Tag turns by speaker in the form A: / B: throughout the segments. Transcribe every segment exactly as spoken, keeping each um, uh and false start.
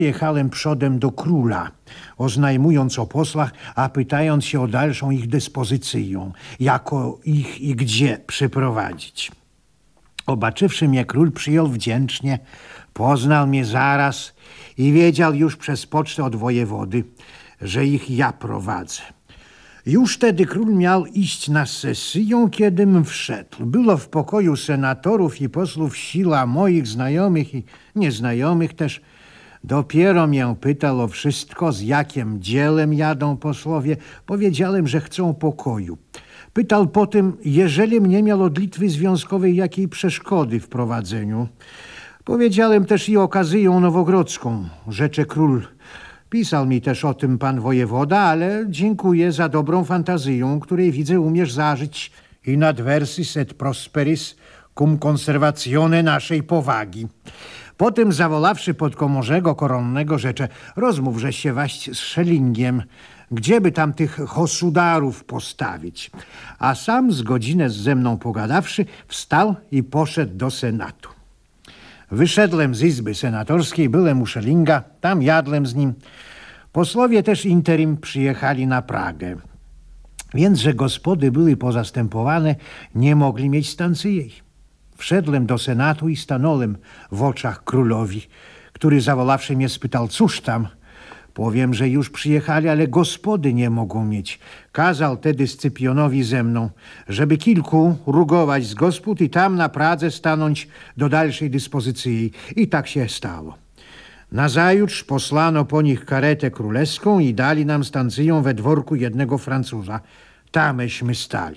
A: Jechałem przodem do króla, oznajmując o posłach, a pytając się o dalszą ich dyspozycję, jako ich i gdzie przyprowadzić. Obaczywszy mnie, król przyjął wdzięcznie, poznał mnie zaraz i wiedział już przez pocztę od wojewody, że ich ja prowadzę. Już wtedy król miał iść na sesję, kiedym wszedł. Było w pokoju senatorów i posłów siła moich znajomych i nieznajomych też. Dopiero mię pytał o wszystko, z jakim dzielem jadą posłowie. Powiedziałem, że chcą pokoju. Pytał potem, jeżeli mnie miał od Litwy Związkowej jakiej przeszkody w prowadzeniu. Powiedziałem też i okazję nowogrodzką, rzecze król. Pisał mi też o tym pan wojewoda, ale dziękuję za dobrą fantazję, której widzę umiesz zażyć in adversis et prosperis cum conservatione naszej powagi. Potem zawolawszy podkomorzego koronnego, rzecze, rozmówże się waść z Szellingiem, gdzieby tam tych hosudarów postawić. A sam z godzinę ze mną pogadawszy, wstał i poszedł do Senatu. Wyszedłem z izby senatorskiej, byłem u Schellinga, tam jadłem z nim. Posłowie też interim przyjechali na Pragę. Więc, że gospody były pozastępowane, nie mogli mieć stancyjej. Wszedłem do Senatu i stanąłem w oczach królowi, który zawolawszy mnie spytał, cóż tam? Powiem, że już przyjechali, ale gospody nie mogą mieć. Kazał tedy Scypionowi ze mną, żeby kilku rugować z gospod i tam na Pradze stanąć do dalszej dyspozycji. I tak się stało. Nazajutrz posłano po nich karetę królewską i dali nam stancję we dworku jednego Francuza. Tameśmy stali.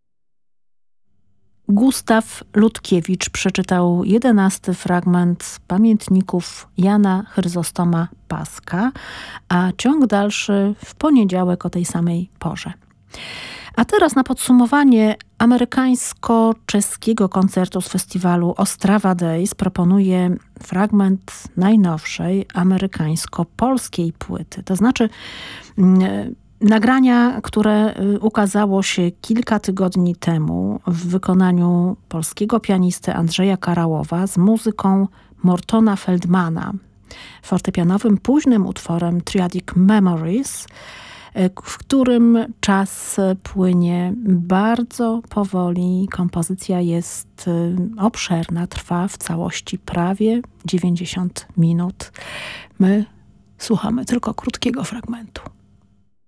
B: Gustaw Ludkiewicz przeczytał jedenasty fragment pamiętników Jana Chryzostoma Paska, a ciąg dalszy w poniedziałek o tej samej porze. A teraz na podsumowanie amerykańsko-czeskiego koncertu z festiwalu Ostrava Days proponuję fragment najnowszej amerykańsko-polskiej płyty. To znaczy mm, nagrania, które ukazało się kilka tygodni temu w wykonaniu polskiego pianisty Andrzeja Karałowa z muzyką Mortona Feldmana, fortepianowym późnym utworem Triadic Memories, w którym czas płynie bardzo powoli. Kompozycja jest obszerna, trwa w całości prawie dziewięćdziesiąt minut. My słuchamy tylko krótkiego fragmentu.